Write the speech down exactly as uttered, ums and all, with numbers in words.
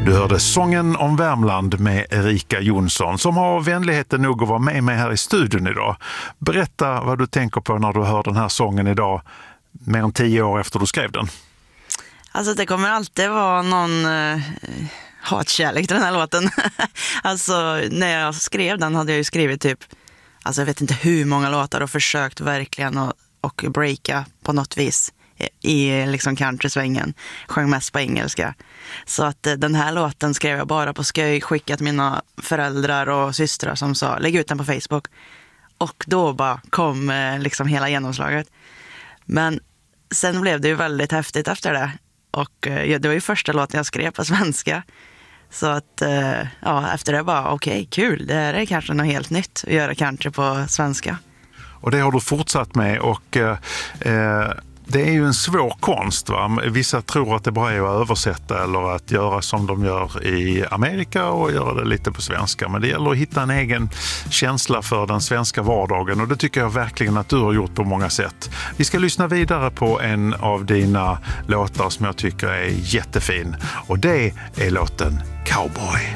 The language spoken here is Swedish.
Du hörde Sången om Värmland med Erika Jonsson som har vänligheten nog att vara med mig här i studion idag. Berätta vad du tänker på när du hör den här sången idag, mer än tio år efter du skrev den. Alltså det kommer alltid vara någon uh, hatkärlek till den här låten. Alltså när jag skrev den hade jag ju skrivit typ, alltså jag vet inte hur många låtar och försökt verkligen att och breaka på något vis i liksom countrysvängen. Sjöng mest på engelska. Så att den här låten skrev jag bara på skoj, skickat mina föräldrar och systrar som sa, lägg ut den på Facebook. Och då bara kom liksom hela genomslaget. Men sen blev det ju väldigt häftigt efter det. Och det var ju första låten jag skrev på svenska. Så att ja, efter det bara okej, okay, kul. Det här är kanske något helt nytt att göra country på svenska. Och det har du fortsatt med och eh, det är ju en svår konst, va? Vissa tror att det bara är att översätta eller att göra som de gör i Amerika och göra det lite på svenska. Men det gäller att hitta en egen känsla för den svenska vardagen och det tycker jag verkligen att du har gjort på många sätt. Vi ska lyssna vidare på en av dina låtar som jag tycker är jättefin och det är låten Cowboy.